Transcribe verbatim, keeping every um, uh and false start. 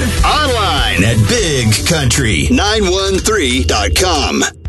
Online at big country nine one three dot com.